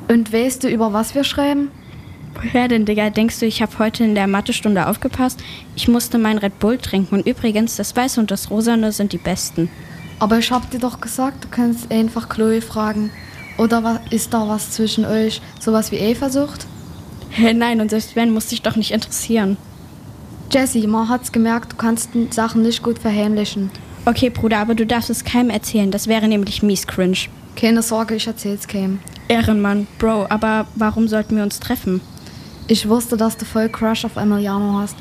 Und weißt du, über was wir schreiben? Woher denn, Digga? Denkst du, ich habe heute in der Mathestunde aufgepasst? Ich musste mein Red Bull trinken und übrigens, das Weiße und das Rosane sind die besten. Aber ich hab dir doch gesagt, du kannst einfach Chloe fragen. Oder ist da was zwischen euch? Sowas wie Eifersucht? Hä, nein, und selbst wenn, musste ich doch nicht interessieren. Jessie, man hat's gemerkt, du kannst die Sachen nicht gut verheimlichen. Okay, Bruder, aber du darfst es keinem erzählen, das wäre nämlich mies cringe. Keine Sorge, ich erzähl's keinem. Ehrenmann, Bro, aber warum sollten wir uns treffen? Ich wusste, dass du voll Crush auf Emiliano hast.